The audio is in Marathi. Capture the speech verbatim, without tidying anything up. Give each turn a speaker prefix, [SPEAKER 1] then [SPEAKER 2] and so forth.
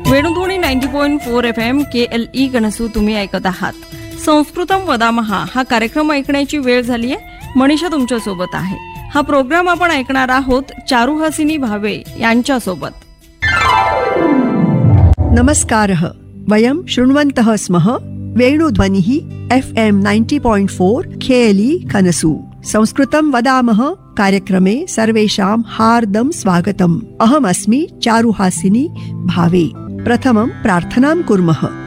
[SPEAKER 1] Venudhwani ninety point four F M के एल ई कनसू तुम्ही ऐकत आहात. संस्कृतम वदामहा हा कार्यक्रम ऐकण्याची वेळ झाली आहे. मनीषा तुमच्या सोबत आहे. हा प्रोग्राम आपण ऐकणार आहोत चारुहासिनी भावे यांच्या सोबत.
[SPEAKER 2] नमस्कारः. वयं शृण्वन्तः स्मः वेणुध्वनिः F M ninety point four के एल ई कनसु. संस्कृतं वदामः कार्यक्रमे सर्वेषां हार्दं स्वागतम्. अहमस्मि चारुहासिनी भावे. प्रथमं प्रार्थनां कुर्मः.